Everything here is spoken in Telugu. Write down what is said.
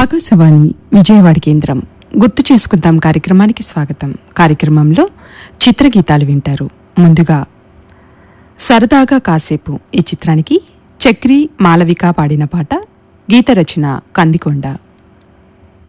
ఆకాశవాణి విజయవాడ కేంద్రం గుర్తు చేసుకుందాం కార్యక్రమానికి స్వాగతం. కార్యక్రమంలో చిత్రగీతాలు వింటారు. ముందుగా సరదాగా కాసేపు ఈ చిత్రానికి చక్రి మాలవిక పాడిన పాట, గీత రచన కందికొండ.